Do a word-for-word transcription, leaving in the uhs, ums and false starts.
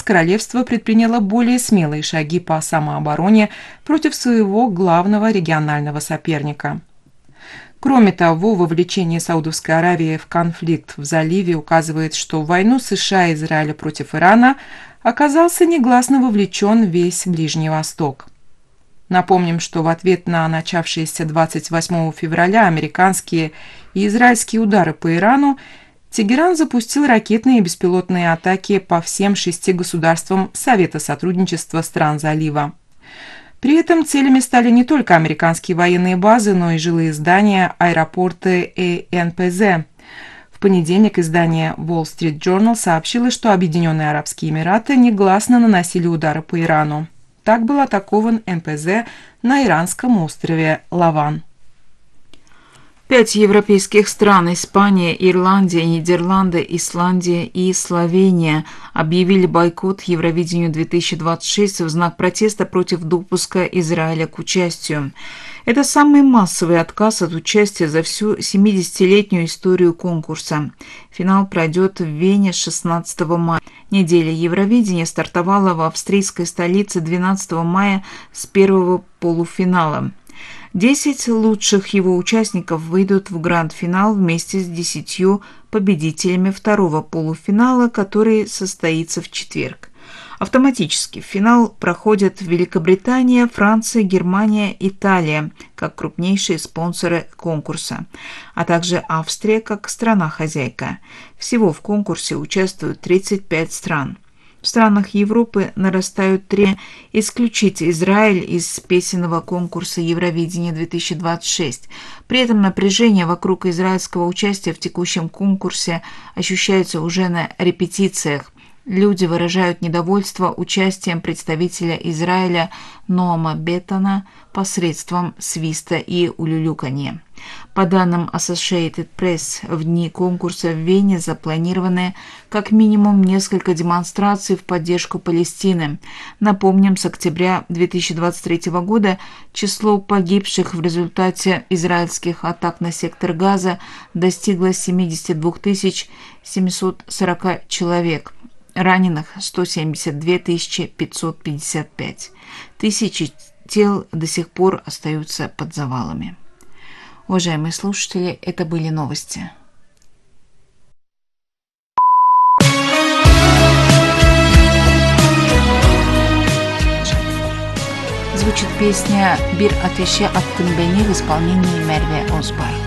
королевство предприняло более смелые шаги по самообороне против своего главного регионального соперника. Кроме того, вовлечение Саудовской Аравии в конфликт в заливе указывает, что в войну США и Израиля против Ирана оказался негласно вовлечен весь Ближний Восток. Напомним, что в ответ на начавшиеся двадцать восьмого февраля американские и израильские удары по Ирану, Тегеран запустил ракетные и беспилотные атаки по всем шести государствам Совета сотрудничества стран залива. При этом целями стали не только американские военные базы, но и жилые здания, аэропорты и эн пэ зэ. В понедельник издание Wall Street Journal сообщило, что Объединенные Арабские Эмираты негласно наносили удары по Ирану. Так был атакован эн пэ зэ на иранском острове Лаван. Пять европейских стран – Испания, Ирландия, Нидерланды, Исландия и Словения – объявили бойкот Евровидению две тысячи двадцать шесть в знак протеста против допуска Израиля к участию. Это самый массовый отказ от участия за всю семидесятилетнюю историю конкурса. Финал пройдет в Вене шестнадцатого мая. Неделя Евровидения стартовала в австрийской столице двенадцатого мая с первого полуфинала. Десять лучших его участников выйдут в гранд-финал вместе с десятью победителями второго полуфинала, который состоится в четверг. Автоматически в финал проходят Великобритания, Франция, Германия, Италия как крупнейшие спонсоры конкурса, а также Австрия как страна-хозяйка. Всего в конкурсе участвуют тридцать пять стран. В странах Европы нарастают требования исключить Израиль из песенного конкурса Евровидения две тысячи двадцать шесть. При этом напряжение вокруг израильского участия в текущем конкурсе ощущается уже на репетициях. Люди выражают недовольство участием представителя Израиля Ноама Беттана посредством свиста и улюлюканья. По данным Associated Press, в дни конкурса в Вене запланированы как минимум несколько демонстраций в поддержку Палестины. Напомним, с октября две тысячи двадцать третьего года число погибших в результате израильских атак на сектор Газа достигло семьдесят два тысячи семьсот сорок человек. Раненых сто семьдесят две тысячи пятьсот пятьдесят пять. Тысячи тел до сих пор остаются под завалами. Уважаемые слушатели, это были новости. Звучит песня «Бир атеши аттın beni» в исполнении Мерве Осбай.